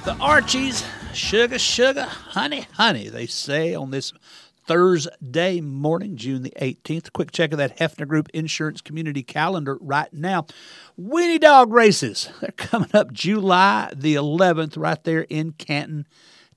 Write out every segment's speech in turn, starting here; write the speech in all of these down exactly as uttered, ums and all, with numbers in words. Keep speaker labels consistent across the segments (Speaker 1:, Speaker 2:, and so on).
Speaker 1: The Archies, sugar, sugar, honey, honey, they say on this Thursday morning, June the eighteenth. Quick check of that Hefner Group Insurance Community Calendar right now. Winnie Dog races, they're coming up July the eleventh right there in Canton,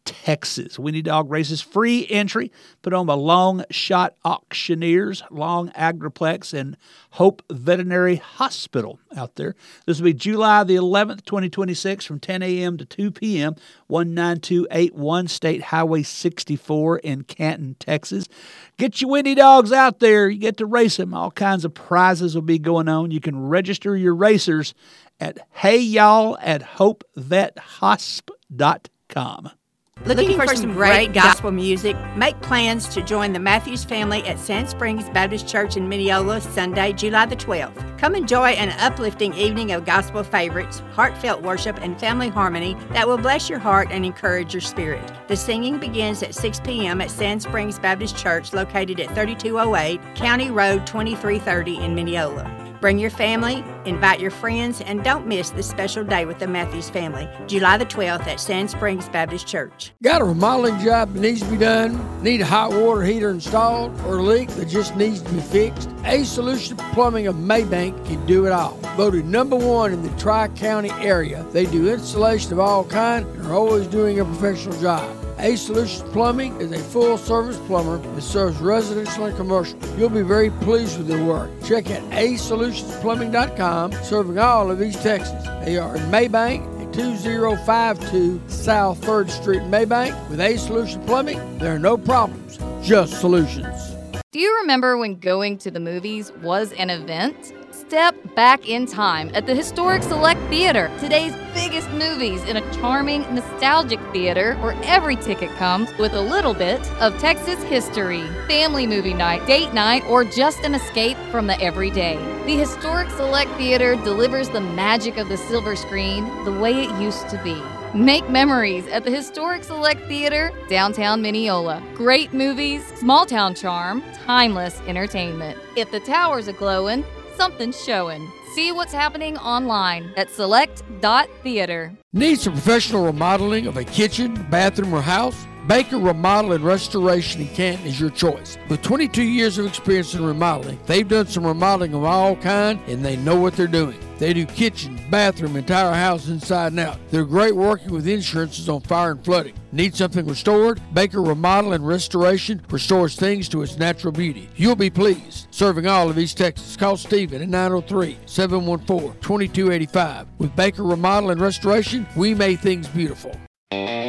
Speaker 1: Texas. Winnie Dog races, free entry, put on by Long Shot Auctioneers, Long Agriplex, and Hope Veterinary Hospital out there. This will be July the eleventh, twenty twenty-six from ten a.m. to two p.m., one nine two eight one State Highway sixty-four in Canton, Texas. Get your Winnie Dogs out there. You get to race them. All kinds of prizes will be going on. You can register your racers at hey y'all at hope vet hosp dot com.
Speaker 2: Looking, Looking for, for some great gospel music? Make plans to join the Matthews family at Sand Springs Baptist Church in Mineola Sunday, July the twelfth. Come enjoy an uplifting evening of gospel favorites, heartfelt worship, and family harmony that will bless your heart and encourage your spirit. The singing begins at six p.m. at Sand Springs Baptist Church located at thirty-two oh eight County Road twenty-three thirty in Mineola. Bring your family, invite your friends, and don't miss this special day with the Matthews family, July the twelfth at Sand Springs Baptist Church.
Speaker 3: Got a remodeling job that needs to be done? Need a hot water heater installed or a leak that just needs to be fixed? A Solution Plumbing of Maybank can do it all. Voted number one in the Tri-County area. They do installation of all kinds and are always doing a professional job. A Solutions Plumbing is a full-service plumber that serves residential and commercial. You'll be very pleased with their work. Check out a solutions plumbing dot com, serving all of East Texas. They are in Maybank at two oh five two South third Street in Maybank. With A Solution Plumbing, there are no problems, just solutions.
Speaker 4: Do you remember when going to the movies was an event? Step back in time at the Historic Select Theater, today's biggest movies in a charming, nostalgic theater where every ticket comes with a little bit of Texas history. Family movie night, date night, or just an escape from the everyday. The Historic Select Theater delivers the magic of the silver screen the way it used to be. Make memories at the Historic Select Theater, downtown Mineola. Great movies, small town charm, timeless entertainment. If the tower's a-glowin', something's showing. See what's happening online at select dot theater.
Speaker 3: Need some professional remodeling of a kitchen, bathroom, or house? Baker Remodel and Restoration in Canton is your choice. With twenty-two years of experience in remodeling, they've done some remodeling of all kind, and they know what they're doing. They do kitchen, bathroom, entire house inside and out. They're great working with insurances on fire and flooding. Need something restored? Baker Remodel and Restoration restores things to its natural beauty. You'll be pleased. Serving all of East Texas. Call Stephen at nine oh three, seven one four, two two eight five. With Baker Remodel and Restoration, we make things beautiful.